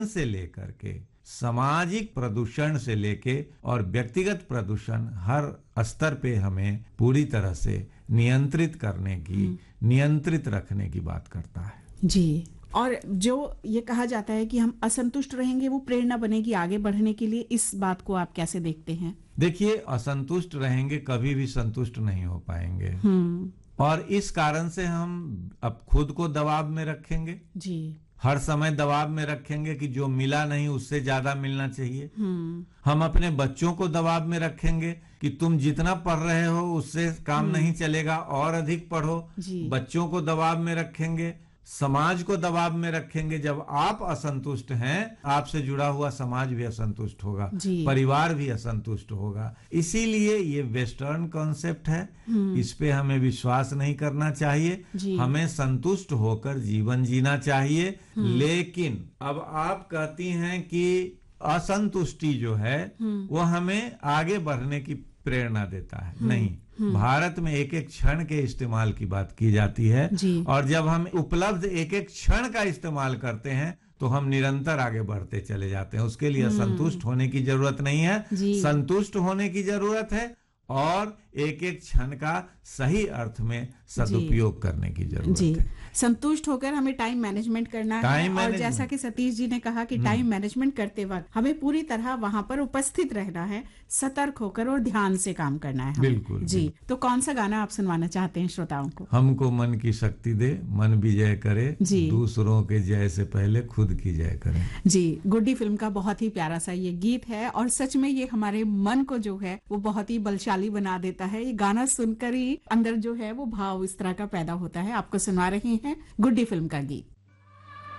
से लेकर के सामाजिक प्रदूषण से लेके और व्यक्तिगत प्रदूषण हर स्तर पे हमें पूरी तरह से नियंत्रित करने की, नियंत्रित रखने की बात करता है। जी। और जो ये कहा जाता है कि हम असंतुष्ट रहेंगे वो प्रेरणा बनेगी आगे बढ़ने के लिए, इस बात को आप कैसे देखते हैं? देखिए, असंतुष्ट रहेंगे कभी भी संतुष्ट नहीं हो पाएंगे, और इस कारण से हम अब खुद को दबाव में रखेंगे जी। हर समय दबाव में रखेंगे कि जो मिला नहीं उससे ज्यादा मिलना चाहिए। हम अपने बच्चों को दबाव में रखेंगे कि तुम जितना पढ़ रहे हो उससे काम नहीं चलेगा, और अधिक पढ़ो। बच्चों को दबाव में रखेंगे, समाज को दबाव में रखेंगे। जब आप असंतुष्ट हैं, आपसे जुड़ा हुआ समाज भी असंतुष्ट होगा, परिवार भी असंतुष्ट होगा। इसीलिए ये वेस्टर्न कॉन्सेप्ट है, इस पे हमें विश्वास नहीं करना चाहिए। हमें संतुष्ट होकर जीवन जीना चाहिए। लेकिन अब आप कहती हैं कि असंतुष्टि जो है वो हमें आगे बढ़ने की प्रेरणा देता है। नहीं, भारत में एक एक क्षण के इस्तेमाल की बात की जाती है, और जब हम उपलब्ध एक एक क्षण का इस्तेमाल करते हैं तो हम निरंतर आगे बढ़ते चले जाते हैं। उसके लिए संतुष्ट होने की जरूरत नहीं है, संतुष्ट होने की जरूरत है, और एक एक क्षण का सही अर्थ में सदुपयोग करने की जरूरत है। संतुष्ट होकर हमें टाइम मैनेजमेंट करना है, और जैसा कि सतीश जी ने कहा कि टाइम मैनेजमेंट करते वक्त हमें पूरी तरह वहां पर उपस्थित रहना है, सतर्क होकर और ध्यान से काम करना है। बिल्कुल जी। तो कौन सा गाना आप सुनवाना चाहते हैं श्रोताओं को? हमको मन की शक्ति दे, मन विजय करे, दूसरों के जय से पहले खुद की जय करे। जी, गुड्डी फिल्म का बहुत ही प्यारा सा ये गीत है, और सच में ये हमारे मन को जो है वो बहुत ही बलशाली बना देता है। ये गाना सुनकर ही अंदर जो है वो भाव इस तरह का पैदा होता है। आपको सुना रहे हैं गुड्डी फिल्म का गीत।